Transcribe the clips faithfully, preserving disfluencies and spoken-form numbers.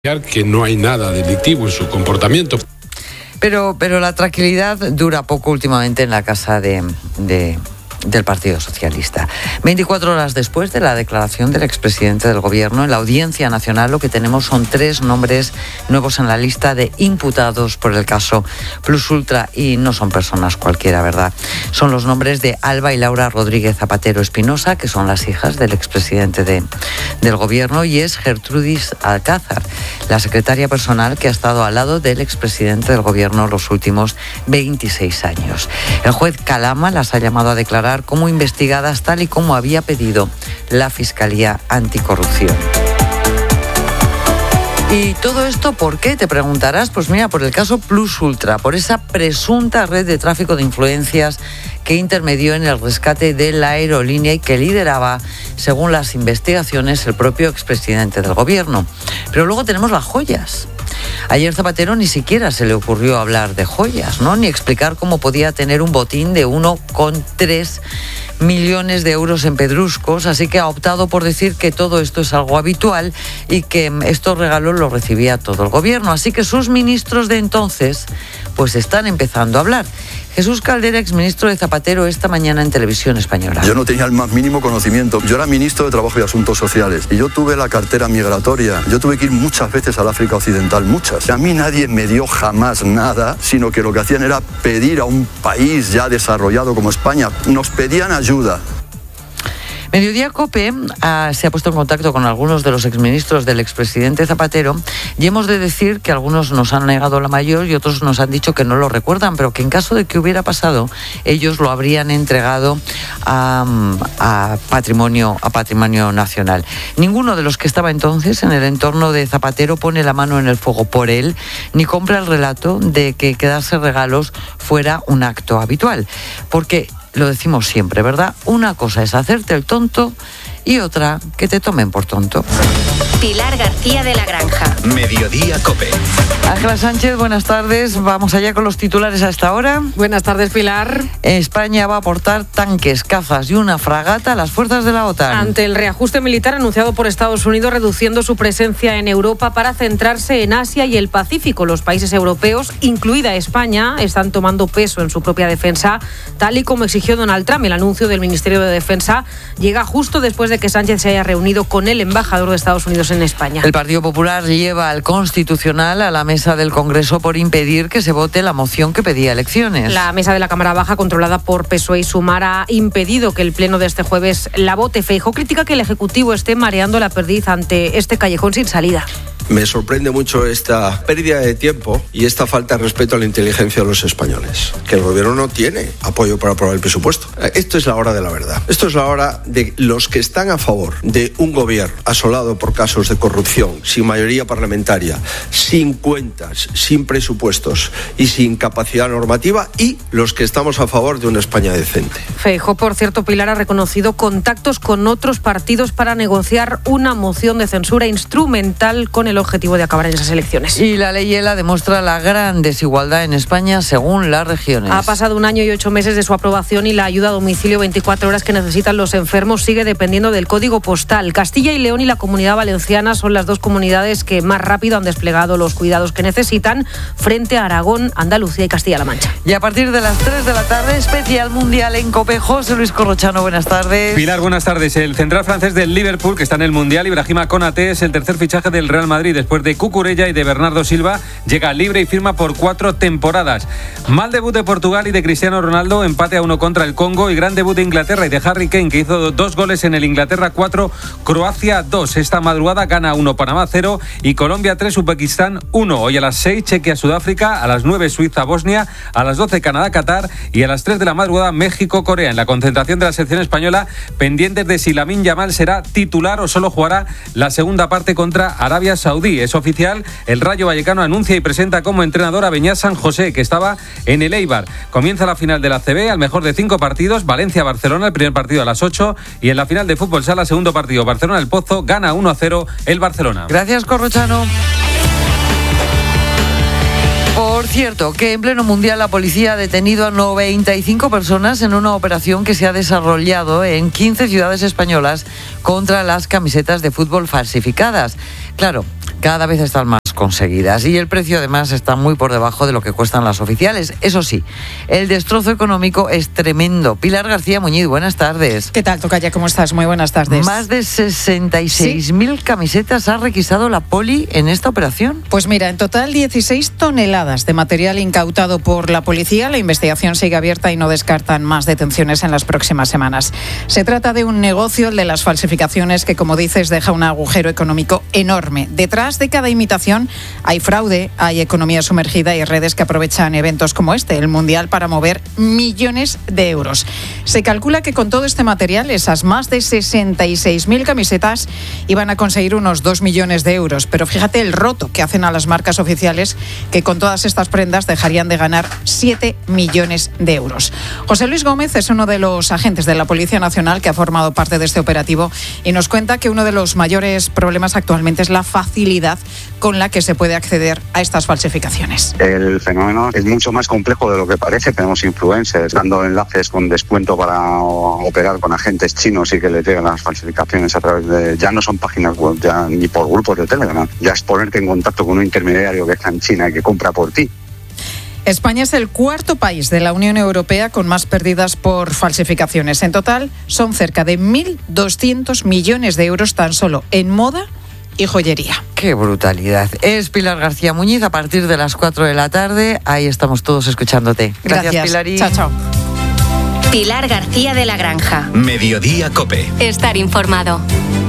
que no hay nada delictivo en su comportamiento. Pero, pero la tranquilidad dura poco últimamente en la casa de, de, del Partido Socialista. veinticuatro horas después de la declaración del expresidente del Gobierno, en la Audiencia Nacional lo que tenemos son tres nombres nuevos en la lista de imputados por el caso Plus Ultra, y no son personas cualquiera, ¿verdad? Son los nombres de Alba y Laura Rodríguez Zapatero Espinosa, que son las hijas del expresidente de, del Gobierno, y es Gertrudis Alcázar, la secretaria personal que ha estado al lado del expresidente del Gobierno los últimos veintiséis años. El juez Calama las ha llamado a declarar como investigadas, tal y como había pedido la Fiscalía Anticorrupción. ¿Y todo esto por qué? Te preguntarás. Pues mira, por el caso Plus Ultra, por esa presunta red de tráfico de influencias que intermedió en el rescate de la aerolínea y que lideraba, según las investigaciones, el propio expresidente del Gobierno. Pero luego tenemos las joyas. Ayer Zapatero ni siquiera se le ocurrió hablar de joyas, ¿no? Ni explicar cómo podía tener un botín de uno coma tres millones de euros en pedruscos, así que ha optado por decir que todo esto es algo habitual y que estos regalos los recibía todo el Gobierno. Así que sus ministros de entonces pues están empezando a hablar. Jesús Caldera, exministro de Zapatero, esta mañana en Televisión Española. Yo no tenía el más mínimo conocimiento. Yo era ministro de Trabajo y Asuntos Sociales y yo tuve la cartera migratoria. Yo tuve que ir muchas veces al África Occidental, muchas. A mí nadie me dio jamás nada, sino que lo que hacían era pedir a un país ya desarrollado como España. Nos pedían ayuda. Mediodía COPE ah, se ha puesto en contacto con algunos de los exministros del expresidente Zapatero y hemos de decir que algunos nos han negado la mayor y otros nos han dicho que no lo recuerdan, pero que en caso de que hubiera pasado, ellos lo habrían entregado a, a, patrimonio, a patrimonio nacional. Ninguno de los que estaba entonces en el entorno de Zapatero pone la mano en el fuego por él, ni compra el relato de que quedarse regalos fuera un acto habitual, porque lo decimos siempre, ¿verdad? Una cosa es hacerte el tonto y otra que te tomen por tonto. Pilar García de la Granja. Mediodía COPE. Ángela Sánchez, buenas tardes. Vamos allá con los titulares a esta hora. Buenas tardes, Pilar. España va a aportar tanques, cazas y una fragata a las fuerzas de la OTAN. Ante el reajuste militar anunciado por Estados Unidos, reduciendo su presencia en Europa para centrarse en Asia y el Pacífico, los países europeos, incluida España, están tomando peso en su propia defensa, tal y como exigió Donald Trump. El anuncio del Ministerio de Defensa llega justo después de que Sánchez se haya reunido con el embajador de Estados Unidos en España. El Partido Popular lleva al Constitucional a la mesa del Congreso por impedir que se vote la moción que pedía elecciones. La mesa de la Cámara Baja, controlada por P S O E y Sumar, ha impedido que el pleno de este jueves la vote. Feijóo critica que el Ejecutivo esté mareando la perdiz ante este callejón sin salida. Me sorprende mucho esta pérdida de tiempo y esta falta de respeto a la inteligencia de los españoles. Que el Gobierno no tiene apoyo para aprobar el presupuesto. Esto es la hora de la verdad. Esto es la hora de los que están a favor de un Gobierno asolado por casos de corrupción, sin mayoría parlamentaria, sin cuentas, sin presupuestos y sin capacidad normativa, y los que estamos a favor de una España decente. Feijóo, por cierto, Pilar, ha reconocido contactos con otros partidos para negociar una moción de censura instrumental con el objetivo de acabar en esas elecciones. Y la ley ELA demuestra la gran desigualdad en España según las regiones. Ha pasado un año y ocho meses de su aprobación y la ayuda a domicilio veinticuatro horas que necesitan los enfermos sigue dependiendo del código postal. Castilla y León y la Comunidad Valenciana son las dos comunidades que más rápido han desplegado los cuidados que necesitan frente a Aragón, Andalucía y Castilla-La Mancha. Y a partir de las tres de la tarde, especial mundial en COPE. José Luis Corrochano, buenas tardes. Pilar, buenas tardes. El central francés del Liverpool, que está en el Mundial, Ibrahima Konaté, es el tercer fichaje del Real Madrid. Después de Cucurella y de Bernardo Silva, llega libre y firma por cuatro temporadas. Mal debut de Portugal y de Cristiano Ronaldo, empate a uno contra el Congo, y gran debut de Inglaterra y de Harry Kane, que hizo dos goles en el Inglaterra cuatro, Croacia dos. Esta madrugada gana uno Panamá cero y Colombia tres, Uzbekistán uno. Hoy a las seis Chequia Sudáfrica, a las nueve Suiza Bosnia, a las doce Canadá Qatar y a las tres de la madrugada México Corea. En la concentración de la selección española, pendientes de si Lamine Yamal será titular o solo jugará la segunda parte contra Arabia Saudí. Es oficial, el Rayo Vallecano anuncia y presenta como entrenador a Beñat San José, que estaba en el Eibar. Comienza la final de la A C B, al mejor de cinco partidos, Valencia-Barcelona, el primer partido a las ocho, y en la final de fútbol sala, segundo partido, Barcelona-El Pozo, gana uno a cero el Barcelona. Gracias, Corrochano. Por cierto, que en pleno mundial la policía ha detenido a noventa y cinco personas en una operación que se ha desarrollado en quince ciudades españolas contra las camisetas de fútbol falsificadas. Claro, cada vez están más conseguidas y el precio además está muy por debajo de lo que cuestan las oficiales. Eso sí, el destrozo económico es tremendo. Pilar García Muñiz, buenas tardes. ¿Qué tal, tocaya? ¿Cómo estás? Muy buenas tardes. Más de sesenta y seis mil ¿Sí? camisetas ha requisado la Poli en esta operación. Pues mira, en total dieciséis toneladas de material incautado por la policía. La investigación sigue abierta y no descartan más detenciones en las próximas semanas. Se trata de un negocio, el de las falsificaciones, que, como dices, deja un agujero económico enorme. Detrás de cada imitación hay fraude, hay economía sumergida y redes que aprovechan eventos como este, el Mundial, para mover millones de euros. Se calcula que con todo este material, esas más de sesenta y seis mil camisetas iban a conseguir unos dos millones de euros. Pero fíjate el roto que hacen a las marcas oficiales, que con todas estas prendas dejarían de ganar siete millones de euros. José Luis Gómez es uno de los agentes de la Policía Nacional que ha formado parte de este operativo y nos cuenta que uno de los mayores problemas actualmente es la facilidad con la que se puede acceder a estas falsificaciones. El fenómeno es mucho más complejo de lo que parece. Tenemos influencers dando enlaces con descuento para operar con agentes chinos y que les lleguen las falsificaciones a través de... Ya no son páginas web, ya ni por grupos de Telegram. Ya es ponerte en contacto con un intermediario que está en China y que compra por ti. España es el cuarto país de la Unión Europea con más pérdidas por falsificaciones. En total son cerca de mil doscientos millones de euros tan solo en moda y joyería. ¡Qué brutalidad! Es Pilar García Muñiz a partir de las cuatro de la tarde. Ahí estamos todos escuchándote. Gracias, Gracias. Pilarín. Chao, chao. Pilar García de la Granja. Mediodía Cope. Estar informado.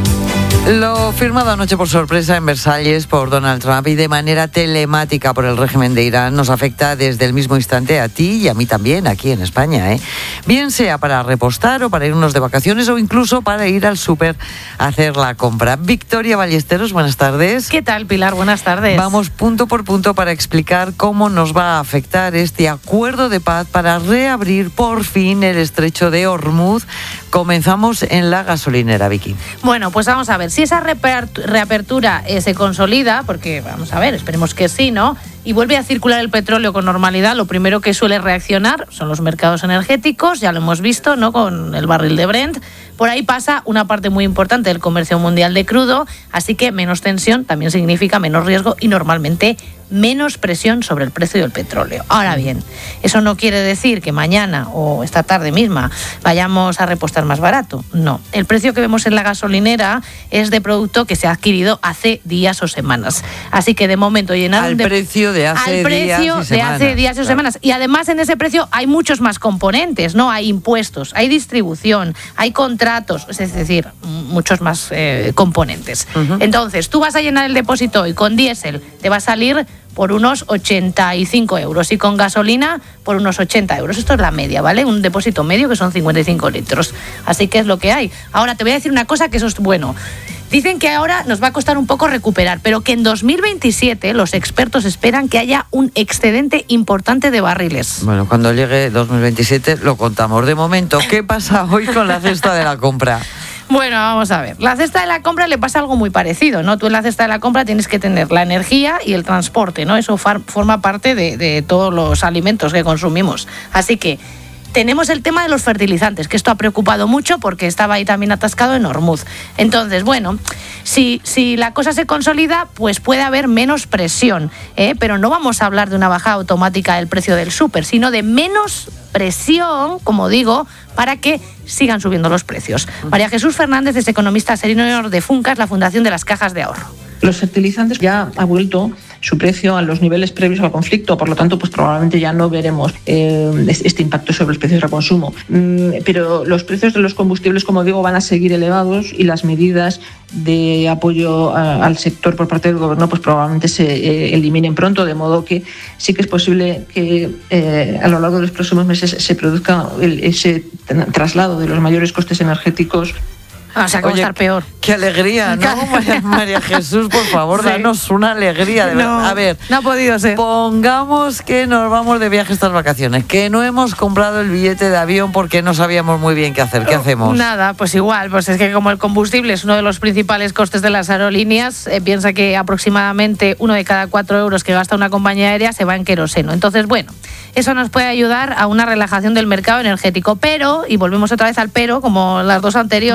Lo firmado anoche por sorpresa en Versalles por Donald Trump y de manera telemática por el régimen de Irán nos afecta desde el mismo instante a ti y a mí también aquí en España, ¿eh? Bien sea para repostar o para irnos de vacaciones o incluso para ir al súper a hacer la compra. Victoria Ballesteros, buenas tardes. ¿Qué tal, Pilar? Buenas tardes. Vamos punto por punto para explicar cómo nos va a afectar este acuerdo de paz para reabrir por fin el estrecho de Hormuz. Comenzamos en la gasolinera, Vicky. Bueno, pues vamos a ver. Si esa reapertura eh, se consolida, porque vamos a ver, esperemos que sí, ¿no? Y vuelve a circular el petróleo con normalidad, lo primero que suele reaccionar son los mercados energéticos, ya lo hemos visto, ¿no? Con el barril de Brent. Por ahí pasa una parte muy importante del comercio mundial de crudo, así que menos tensión también significa menos riesgo y normalmente menos presión sobre el precio del petróleo. Ahora bien, eso no quiere decir que mañana o esta tarde misma vayamos a repostar más barato. No, el precio que vemos en la gasolinera es de producto que se ha adquirido hace días o semanas. Así que de momento llenaron al de... precio de hace al precio días y de semanas, hace días o claro. semanas. Y además en ese precio hay muchos más componentes, ¿no? Hay impuestos, hay distribución, hay contratos, es decir, muchos más eh, componentes. Uh-huh. Entonces, tú vas a llenar el depósito y con diésel te va a salir por unos ochenta y cinco euros y con gasolina por unos ochenta euros. Esto es la media, ¿vale? Un depósito medio que son cincuenta y cinco litros. Así que es lo que hay. Ahora te voy a decir una cosa que eso es bueno. Dicen que ahora nos va a costar un poco recuperar, pero que en dos mil veintisiete los expertos esperan que haya un excedente importante de barriles. Bueno, cuando llegue dos mil veintisiete lo contamos. De momento, ¿qué pasa hoy con la cesta de la compra? Bueno, vamos a ver. La cesta de la compra le pasa algo muy parecido, ¿no? Tú en la cesta de la compra tienes que tener la energía y el transporte, ¿no? Eso far, forma parte de, de todos los alimentos que consumimos. Así que tenemos el tema de los fertilizantes, que esto ha preocupado mucho porque estaba ahí también atascado en Hormuz. Entonces, bueno, si, si la cosa se consolida, pues puede haber menos presión, ¿eh? Pero no vamos a hablar de una bajada automática del precio del súper, sino de menos presión, como digo, para que sigan subiendo los precios. María Jesús Fernández es economista senior de Funcas, la Fundación de las Cajas de Ahorro. Los fertilizantes ya ha vuelto su precio a los niveles previos al conflicto, por lo tanto, pues probablemente ya no veremos eh, este impacto sobre los precios de consumo. Mm, pero los precios de los combustibles, como digo, van a seguir elevados y las medidas de apoyo a, al sector por parte del gobierno pues probablemente se eh, eliminen pronto, de modo que sí que es posible que eh, a lo largo de los próximos meses se produzca el, ese traslado de los mayores costes energéticos. O sea, que va a estar peor. Qué alegría, ¿no? María, María Jesús, por favor, sí. Danos una alegría, de verdad. No, a ver, no ha podido ser. Pongamos que nos vamos de viaje estas vacaciones, que no hemos comprado el billete de avión porque no sabíamos muy bien qué hacer. ¿Qué hacemos? Nada, pues igual, pues es que como el combustible es uno de los principales costes de las aerolíneas, eh, piensa que aproximadamente uno de cada cuatro euros que gasta una compañía aérea se va en queroseno. Entonces, bueno, eso nos puede ayudar a una relajación del mercado energético, pero, y volvemos otra vez al pero, como las dos anteriores, uh-huh.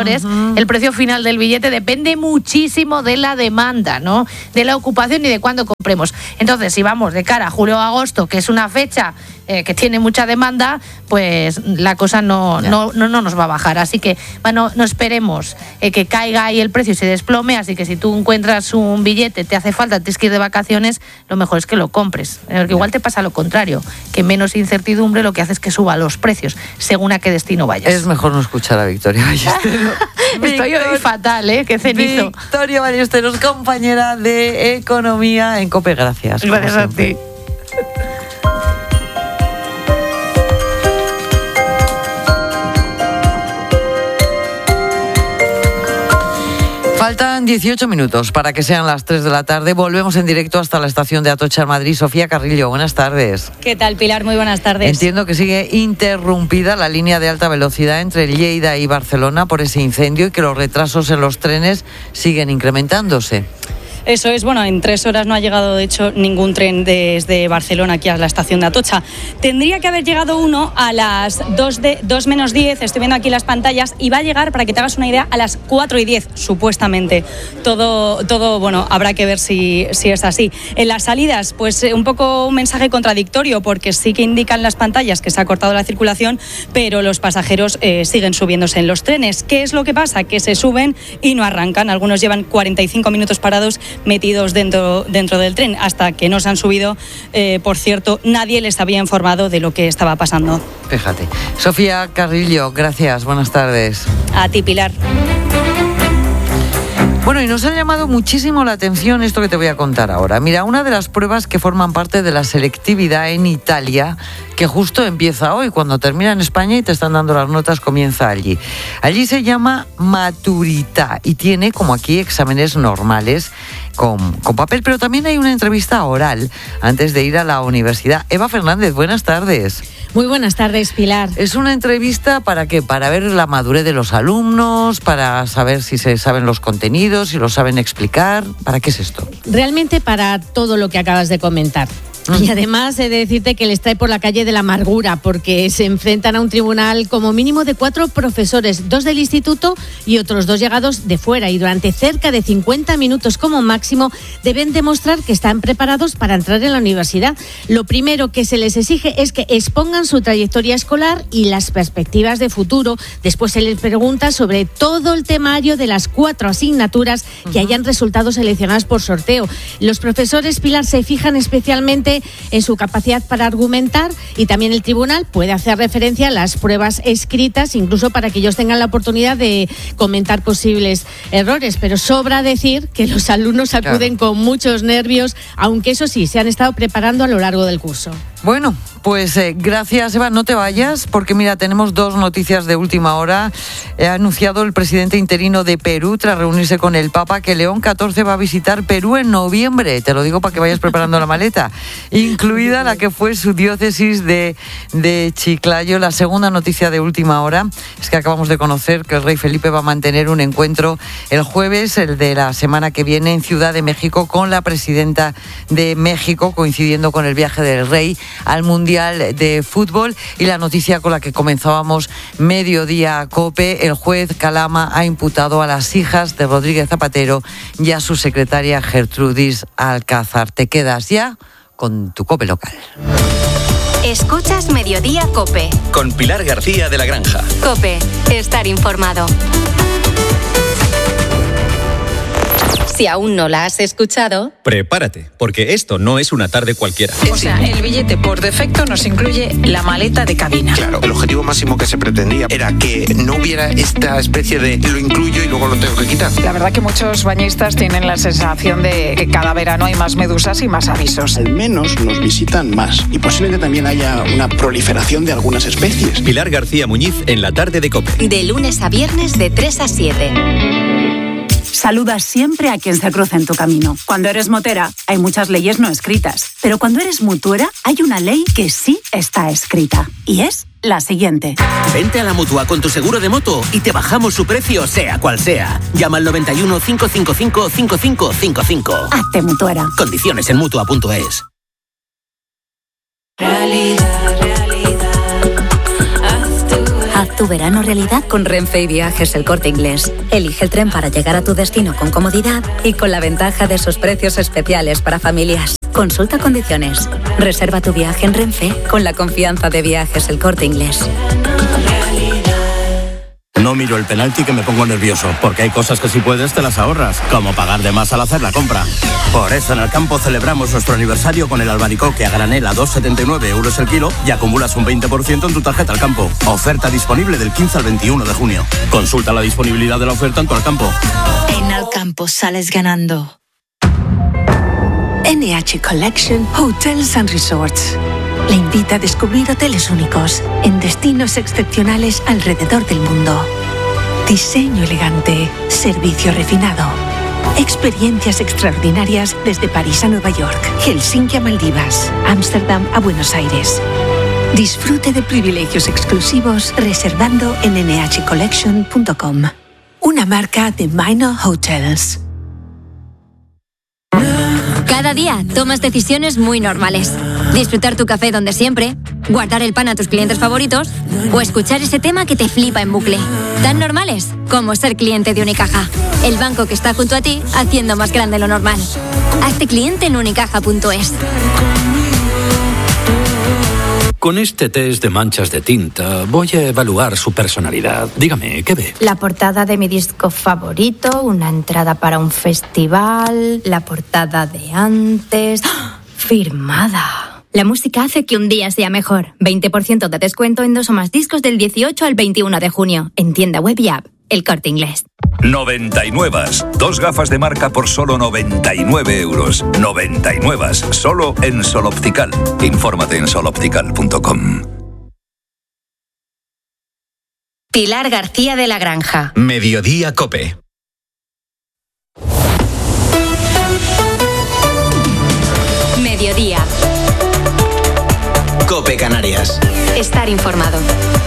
Uh-huh. El precio final del billete depende muchísimo de la demanda, ¿no? De la ocupación y de cuándo compremos. Entonces, si vamos de cara a julio o agosto, que es una fecha eh, que tiene mucha demanda, pues la cosa no, no, no, no nos va a bajar. Así que, bueno, no esperemos eh, que caiga ahí el precio y se desplome. Así que si tú encuentras un billete, te hace falta, tienes que ir de vacaciones, lo mejor es que lo compres. Porque igual te pasa lo contrario, que menos incertidumbre lo que hace es que suba los precios, según a qué destino vayas. Es mejor no escuchar a Victoria Ballesteros. Estoy hoy fatal, ¿eh? Qué cenizo. Victoria Ballesteros, compañera de Economía en COPE. Gracias. Gracias a ti. Faltan dieciocho minutos para que sean las tres de la tarde. Volvemos en directo hasta la estación de Atocha en Madrid. Sofía Carrillo, buenas tardes. ¿Qué tal, Pilar? Muy buenas tardes. Entiendo que sigue interrumpida la línea de alta velocidad entre Lleida y Barcelona por ese incendio y que los retrasos en los trenes siguen incrementándose. Eso es, bueno, en tres horas no ha llegado, de hecho, ningún tren desde Barcelona aquí a la estación de Atocha. Tendría que haber llegado uno a las dos, de, dos menos diez, estoy viendo aquí las pantallas, y va a llegar, para que te hagas una idea, a las cuatro y diez, supuestamente. Todo, todo bueno, habrá que ver si, si es así. En las salidas, pues un poco un mensaje contradictorio, porque sí que indican las pantallas que se ha cortado la circulación, pero los pasajeros eh, siguen subiéndose en los trenes. ¿Qué es lo que pasa? Que se suben y no arrancan. Algunos llevan cuarenta y cinco minutos parados, metidos dentro, dentro del tren, hasta que no se han subido. Eh, por cierto, nadie les había informado de lo que estaba pasando. Fíjate. Sofía Carrillo, gracias, buenas tardes. A ti, Pilar. Bueno, y nos ha llamado muchísimo la atención esto que te voy a contar ahora. Mira, una de las pruebas que forman parte de la selectividad en Italia, que justo empieza hoy, cuando termina en España y te están dando las notas, comienza allí. Allí se llama Maturità y tiene, como aquí, exámenes normales con, con papel, pero también hay una entrevista oral antes de ir a la universidad. Eva Fernández, buenas tardes. Muy buenas tardes, Pilar. ¿Es una entrevista para qué? ¿Para ver la madurez de los alumnos? ¿Para saber si se saben los contenidos, si lo saben explicar? ¿Para qué es esto? Realmente para todo lo que acabas de comentar. Y además he de decirte que les trae por la calle de la amargura, porque se enfrentan a un tribunal como mínimo de cuatro profesores, dos del instituto y otros dos llegados de fuera, y durante cerca de cincuenta minutos como máximo deben demostrar que están preparados para entrar en la universidad. Lo primero que se les exige es que expongan su trayectoria escolar y las perspectivas de futuro. Después se les pregunta sobre todo el temario de las cuatro asignaturas que hayan resultado seleccionadas por sorteo. Los profesores, Pilar, se fijan especialmente en su capacidad para argumentar, y también el tribunal puede hacer referencia a las pruebas escritas, incluso para que ellos tengan la oportunidad de comentar posibles errores. Pero sobra decir que los alumnos acuden claro. con muchos nervios, aunque eso sí, se han estado preparando a lo largo del curso. Bueno, pues eh, gracias, Eva. No te vayas, porque mira, tenemos dos noticias de última hora. Ha anunciado el presidente interino de Perú, tras reunirse con el Papa, que León catorce va a visitar Perú en noviembre. Te lo digo para que vayas preparando la maleta, incluida la que fue su diócesis de, de Chiclayo. La segunda noticia de última hora es que acabamos de conocer que el rey Felipe va a mantener un encuentro el jueves, el de la semana que viene, en Ciudad de México, con la presidenta de México, coincidiendo con el viaje del rey al Mundial de Fútbol. Y la noticia con la que comenzábamos Mediodía COPE: el juez Calama ha imputado a las hijas de Rodríguez Zapatero y a su secretaria Gertrudis Alcázar. Te quedas ya con tu COPE local. Escuchas Mediodía COPE. Con Pilar García de la Granja. COPE, estar informado. Si aún no la has escuchado, prepárate, porque esto no es una tarde cualquiera. O sea, el billete por defecto nos incluye la maleta de cabina. Claro, el objetivo máximo que se pretendía era que no hubiera esta especie de lo incluyo y luego lo tengo que quitar. La verdad que muchos bañistas tienen la sensación de que cada verano hay más medusas y más avisos. Al menos nos visitan más, y posiblemente también haya una proliferación de algunas especies. Pilar García Muñiz en la tarde de COPE. De lunes a viernes de tres a siete. Saluda siempre a quien se cruza en tu camino. Cuando eres motera, hay muchas leyes no escritas. Pero cuando eres mutuera, hay una ley que sí está escrita. Y es la siguiente. Vente a la Mutua con tu seguro de moto y te bajamos su precio, sea cual sea. Llama al noventa y uno, cinco cinco cinco, cinco cinco cinco cinco. Hazte mutuera. Condiciones en mutua punto es. Realidad, realidad. Haz tu Haz tu verano realidad con Renfe y Viajes El Corte Inglés. Elige el tren para llegar a tu destino con comodidad y con la ventaja de sus precios especiales para familias. Consulta condiciones. Reserva tu viaje en Renfe con la confianza de Viajes El Corte Inglés. No miro el penalti que me pongo nervioso, porque hay cosas que si puedes te las ahorras, como pagar de más al hacer la compra. Por eso en Alcampo celebramos nuestro aniversario con el albaricoque a granel a dos setenta y nueve euros el kilo y acumulas un veinte por ciento en tu tarjeta Alcampo. Oferta disponible del quince al veintiuno de junio. Consulta la disponibilidad de la oferta en tu Alcampo. En Alcampo sales ganando. N H Collection Hotels and Resorts le invita a descubrir hoteles únicos en destinos excepcionales alrededor del mundo. Diseño elegante, servicio refinado, experiencias extraordinarias desde París a Nueva York, Helsinki a Maldivas, Ámsterdam a Buenos Aires. Disfrute de privilegios exclusivos reservando en ene hache collection punto com, una marca de Minor Hotels. Cada día tomas decisiones muy normales. Disfrutar tu café donde siempre, guardar el pan a tus clientes favoritos o escuchar ese tema que te flipa en bucle. Tan normales como ser cliente de Unicaja, el banco que está junto a ti haciendo más grande lo normal. Hazte cliente en unicaja punto es. Con este test de manchas de tinta voy a evaluar su personalidad. Dígame, ¿qué ve? La portada de mi disco favorito, una entrada para un festival, la portada de antes... ¡Ah! Firmada. La música hace que un día sea mejor. veinte por ciento de descuento en dos o más discos del dieciocho al veintiuno de junio. En tienda web y app. El Corte Inglés. noventa y nueve. Dos gafas de marca por solo noventa y nueve euros. noventa y nueve. Solo en Sol Optical. Infórmate en sol optical punto com. Pilar García de la Granja. Mediodía COPE. Mediodía. COPE Canarias. Estar informado.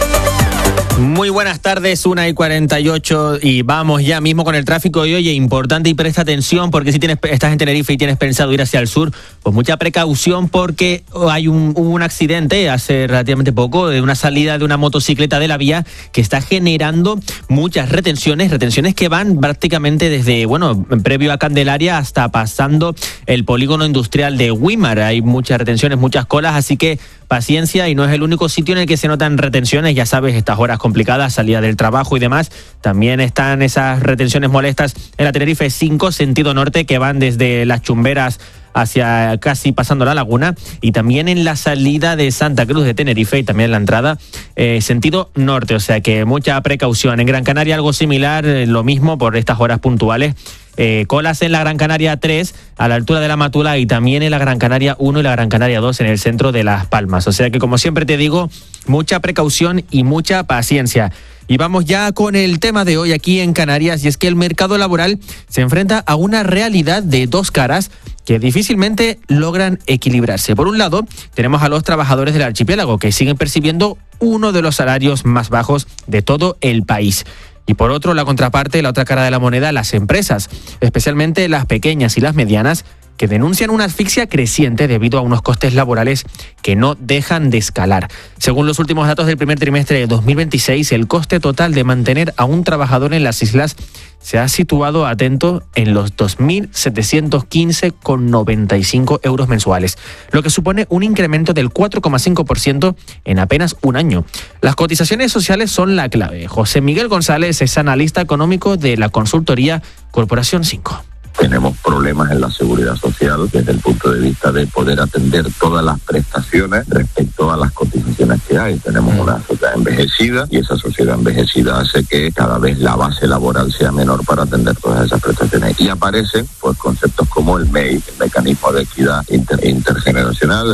Muy buenas tardes, una y cuarenta y ocho y vamos ya mismo con el tráfico. Y oye, importante y presta atención porque si tienes, estás en Tenerife y tienes pensado ir hacia el sur, pues mucha precaución porque hay un, hubo un accidente hace relativamente poco de una salida de una motocicleta de la vía que está generando muchas retenciones, retenciones que van prácticamente desde, bueno, previo a Candelaria hasta pasando el polígono industrial de Güímar. Hay muchas retenciones, muchas colas, así que paciencia, y no es el único sitio en el que se notan retenciones, ya sabes, estas horas complicadas, salida del trabajo y demás. También están esas retenciones molestas en la Tenerife cinco, sentido norte, que van desde las Chumberas hacia casi pasando la laguna, y también en la salida de Santa Cruz de Tenerife y también en la entrada eh, sentido norte, o sea que mucha precaución. En Gran Canaria algo similar, eh, lo mismo por estas horas puntuales. Eh, colas en la Gran Canaria tres a la altura de la Matula y también en la Gran Canaria uno y la Gran Canaria dos en el centro de Las Palmas. O sea que, como siempre te digo, mucha precaución y mucha paciencia. Y vamos ya con el tema de hoy aquí en Canarias, y es que el mercado laboral se enfrenta a una realidad de dos caras que difícilmente logran equilibrarse. Por un lado, tenemos a los trabajadores del archipiélago que siguen percibiendo uno de los salarios más bajos de todo el país. Y por otro, la contraparte, la otra cara de la moneda, las empresas, especialmente las pequeñas y las medianas, que denuncian una asfixia creciente debido a unos costes laborales que no dejan de escalar. Según los últimos datos del primer trimestre de dos mil veintiséis, el coste total de mantener a un trabajador en las islas se ha situado, atento, en los dos mil setecientos quince coma noventa y cinco euros mensuales, lo que supone un incremento del cuatro coma cinco por ciento en apenas un año. Las cotizaciones sociales son la clave. José Miguel González es analista económico de la consultoría Corporación cinco. Tenemos problemas en la seguridad social desde el punto de vista de poder atender todas las prestaciones respecto a las cotizaciones que hay. Tenemos una sociedad envejecida y esa sociedad envejecida hace que cada vez la base laboral sea menor para atender todas esas prestaciones. Y aparecen pues conceptos como el M E I, el Mecanismo de Equidad Inter- Intergeneracional.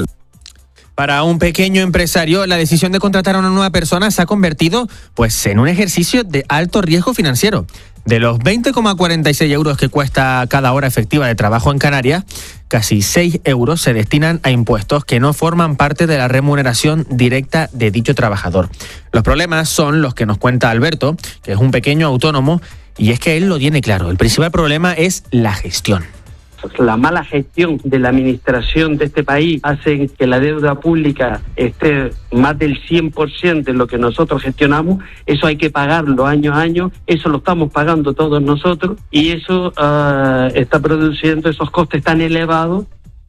Para un pequeño empresario, la decisión de contratar a una nueva persona se ha convertido pues en un ejercicio de alto riesgo financiero. De los veinte coma cuarenta y seis euros que cuesta cada hora efectiva de trabajo en Canarias, casi seis euros se destinan a impuestos que no forman parte de la remuneración directa de dicho trabajador. Los problemas son los que nos cuenta Alberto, que es un pequeño autónomo, y es que él lo tiene claro. El principal problema es la gestión. La mala gestión de la administración de este país hace que la deuda pública esté más del cien por ciento de lo que nosotros gestionamos. Eso hay que pagarlo año a año, eso lo estamos pagando todos nosotros y eso uh, está produciendo esos costes tan elevados.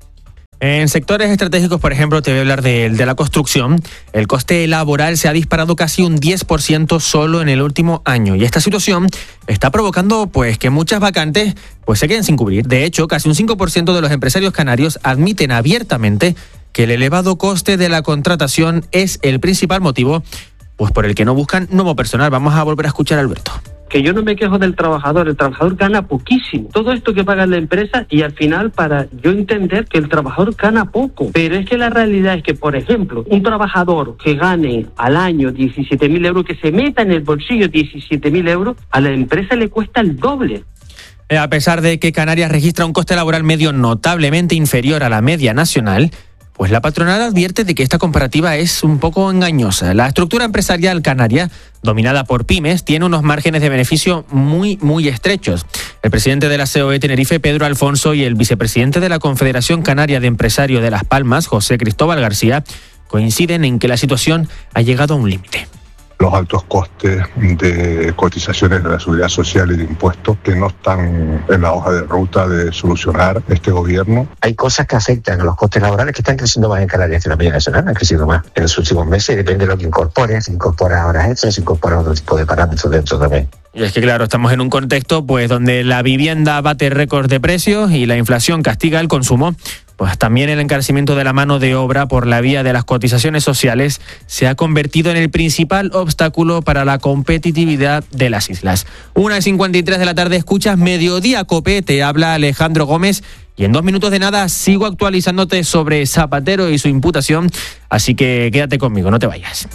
En sectores estratégicos, por ejemplo, te voy a hablar de, de la construcción. El coste laboral se ha disparado casi un diez por ciento solo en el último año. Y esta situación está provocando pues que muchas vacantes pues, se queden sin cubrir. De hecho, casi un cinco por ciento de los empresarios canarios admiten abiertamente que el elevado coste de la contratación es el principal motivo pues, por el que no buscan nuevo personal. Vamos a volver a escuchar a Alberto. Que yo no me quejo del trabajador, el trabajador gana poquísimo. Todo esto que paga la empresa y al final para yo entender que el trabajador gana poco. Pero es que la realidad es que, por ejemplo, un trabajador que gane al año diecisiete mil euros, que se meta en el bolsillo diecisiete mil euros, a la empresa le cuesta el doble. A pesar de que Canarias registra un coste laboral medio notablemente inferior a la media nacional, pues la patronal advierte de que esta comparativa es un poco engañosa. La estructura empresarial canaria, dominada por pymes, tiene unos márgenes de beneficio muy, muy estrechos. El presidente de la C O E Tenerife, Pedro Alfonso, y el vicepresidente de la Confederación Canaria de Empresarios de Las Palmas, José Cristóbal García, coinciden en que la situación ha llegado a un límite. Los altos costes de cotizaciones de la seguridad social y de impuestos que no están en la hoja de ruta de solucionar este gobierno. Hay cosas que afectan a los costes laborales que están creciendo más en Canarias que en la media nacional, han crecido más en los últimos meses y depende de lo que incorpore, si incorpora horas extras, si incorpora otro tipo de parámetros dentro también. Y es que claro, estamos en un contexto pues donde la vivienda bate récords de precios y la inflación castiga el consumo. Pues también el encarecimiento de la mano de obra por la vía de las cotizaciones sociales se ha convertido en el principal obstáculo para la competitividad de las islas. una y cincuenta y tres de la tarde, escuchas Mediodía Cope, te habla Alejandro Gómez y en dos minutos de nada sigo actualizándote sobre Zapatero y su imputación, así que quédate conmigo, no te vayas.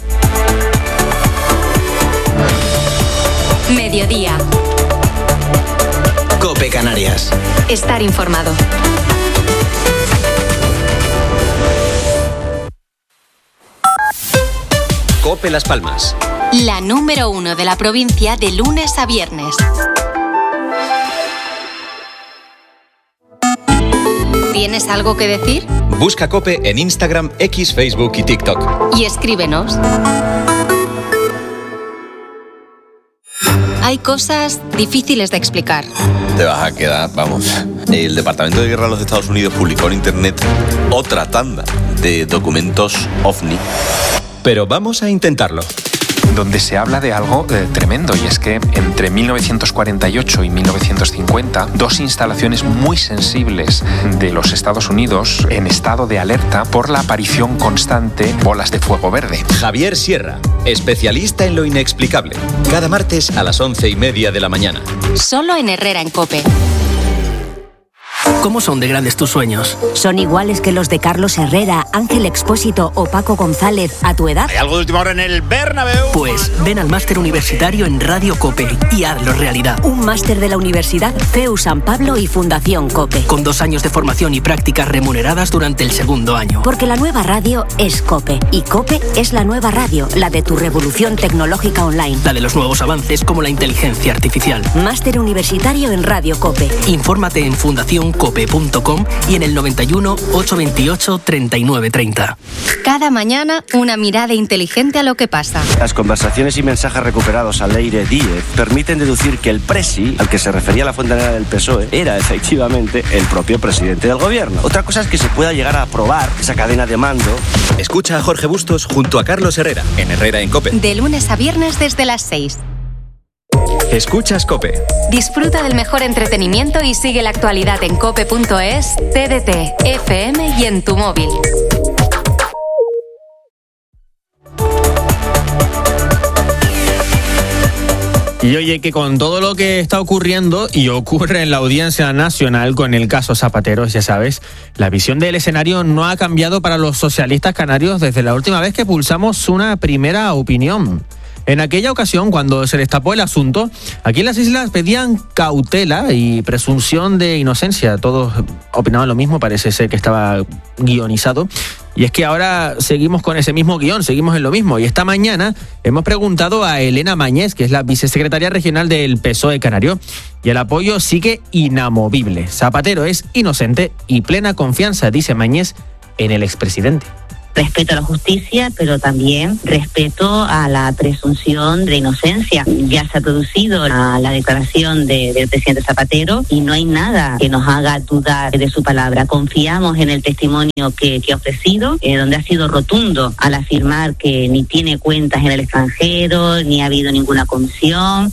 Mediodía. Cope Canarias. Estar informado. Cope Las Palmas. La número uno de la provincia de lunes a viernes. ¿Tienes algo que decir? Busca Cope en Instagram, X, Facebook y TikTok. Y escríbenos. Hay cosas difíciles de explicar. Te vas a quedar, vamos. El Departamento de Guerra de los Estados Unidos publicó en Internet otra tanda de documentos OVNI. Pero vamos a intentarlo. Donde se habla de algo eh, tremendo, y es que entre mil novecientos cuarenta y ocho y mil novecientos cincuenta, dos instalaciones muy sensibles de los Estados Unidos en estado de alerta por la aparición constante de bolas de fuego verde. Javier Sierra, especialista en lo inexplicable. Cada martes a las once y media de la mañana. Solo en Herrera en COPE. ¿Cómo son de grandes tus sueños? ¿Son iguales que los de Carlos Herrera, Ángel Expósito o Paco González a tu edad? ¿Hay algo de última hora en el Bernabéu? Pues ven al máster universitario en Radio COPE y hazlo realidad. Un máster de la Universidad C E U San Pablo y Fundación COPE. Con dos años de formación y prácticas remuneradas durante el segundo año. Porque la nueva radio es COPE y COPE es la nueva radio, la de tu revolución tecnológica online. La de los nuevos avances como la inteligencia artificial. Máster universitario en Radio COPE. Infórmate en fundación cope punto com y en el noventa y uno, ochocientos veintiocho, treinta y nueve treinta. Cada mañana una mirada inteligente a lo que pasa. Las conversaciones y mensajes recuperados a Leire Díez permiten deducir que el presi, al que se refería la fontanera del P S O E, era efectivamente el propio presidente del gobierno. Otra cosa es que se pueda llegar a probar esa cadena de mando. Escucha a Jorge Bustos junto a Carlos Herrera en Herrera en COPE. De lunes a viernes desde las seis. Escuchas COPE. Disfruta del mejor entretenimiento y sigue la actualidad en cope punto es, T D T, F M y en tu móvil. Y oye, que con todo lo que está ocurriendo y ocurre en la Audiencia Nacional con el caso Zapatero, ya sabes, la visión del escenario no ha cambiado para los socialistas canarios desde la última vez que pulsamos una primera opinión. En aquella ocasión, cuando se destapó el asunto, aquí en las islas pedían cautela y presunción de inocencia. Todos opinaban lo mismo, parece ser que estaba guionizado. Y es que ahora seguimos con ese mismo guión, seguimos en lo mismo. Y esta mañana hemos preguntado a Elena Mañez, que es la vicesecretaria regional del P S O E canario, y el apoyo sigue inamovible. Zapatero es inocente y plena confianza, dice Mañez, en el expresidente. Respeto a la justicia, pero también respeto a la presunción de inocencia. Ya se ha producido la, la declaración de, del presidente Zapatero y no hay nada que nos haga dudar de su palabra. Confiamos en el testimonio que, que ha ofrecido, eh, donde ha sido rotundo al afirmar que ni tiene cuentas en el extranjero, ni ha habido ninguna comisión.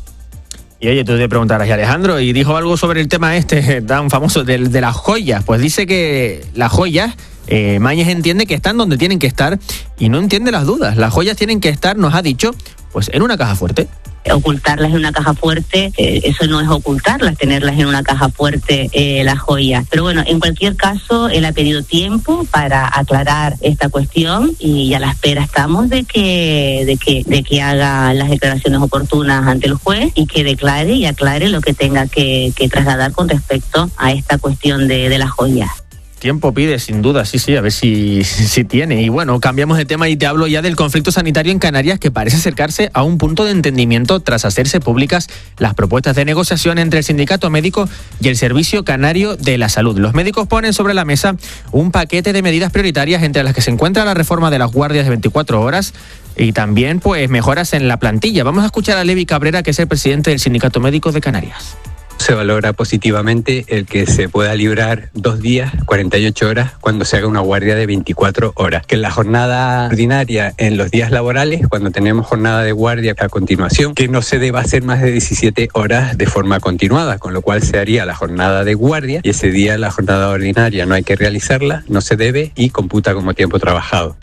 Y oye, tú te preguntarás, ¿y Alejandro? Y dijo algo sobre el tema este tan famoso de, de las joyas. Pues dice que las joyas, eh, Mañez entiende que están donde tienen que estar y no entiende las dudas. Las joyas tienen que estar, nos ha dicho, pues en una caja fuerte. Ocultarlas en una caja fuerte, eh, eso no es ocultarlas, tenerlas en una caja fuerte, eh, las joyas. Pero bueno, en cualquier caso, él ha pedido tiempo para aclarar esta cuestión y a la espera estamos de que, de que, de que haga las declaraciones oportunas ante el juez y que declare y aclare lo que tenga que, que trasladar con respecto a esta cuestión de, de las joyas. Tiempo pide, sin duda, sí, sí, a ver si, si tiene. Y bueno, cambiamos de tema y te hablo ya del conflicto sanitario en Canarias, que parece acercarse a un punto de entendimiento tras hacerse públicas las propuestas de negociación entre el sindicato médico y el Servicio Canario de la Salud. Los médicos ponen sobre la mesa un paquete de medidas prioritarias, entre las que se encuentra la reforma de las guardias de veinticuatro horas y también pues mejoras en la plantilla. Vamos a escuchar a Levi Cabrera, que es el presidente del Sindicato Médico de Canarias. Se valora positivamente el que se pueda librar dos días, cuarenta y ocho horas, cuando se haga una guardia de veinticuatro horas. Que la jornada ordinaria en los días laborales, cuando tenemos jornada de guardia a continuación, que no se deba hacer más de diecisiete horas de forma continuada, con lo cual se haría la jornada de guardia y ese día la jornada ordinaria no hay que realizarla, no se debe y computa como tiempo trabajado.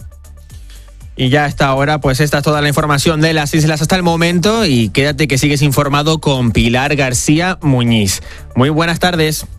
Y ya a esta hora, pues esta es toda la información de las islas hasta el momento y quédate que sigues informado con Pilar García Muñiz. Muy buenas tardes.